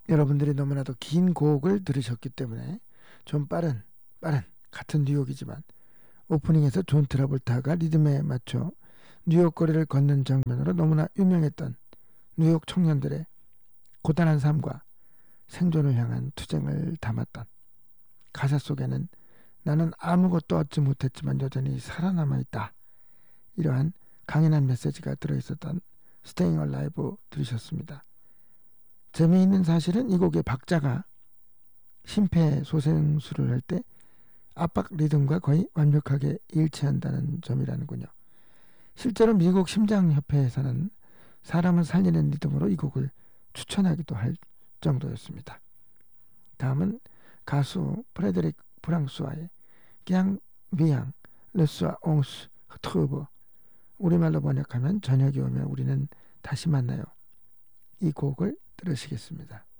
여러분들이 너무나도 긴 곡을 들으셨기 때문에 좀 빠른 같은 뉴욕이지만 오프닝에서 존 트라볼타가 리듬에 맞춰 뉴욕 거리를 걷는 장면으로 너무나 유명했던 뉴욕 청년들의 고단한 삶과 생존을 향한 투쟁을 담았던 가사 속에는 나는 아무것도 얻지 못했지만 여전히 살아남아 있다, 이러한 강인한 메시지가 들어있었던 Staying Alive 들으셨습니다. 재미있는 사실은 이 곡의 박자가 심폐소생술을 할 때 압박 리듬과 거의 완벽하게 일치한다는 점이라는군요. 실제로 미국 심장협회에서는 사람을 살리는 리듬으로 이 곡을 추천하기도 할 정도였습니다. 다음은 가수 프레드릭 프랑스와의 그냥 미양 르스와 옹스 트루브, 우리말로 번역하면 저녁이 오면 우리는 다시 만나요, 이 곡을 들으시겠습니다.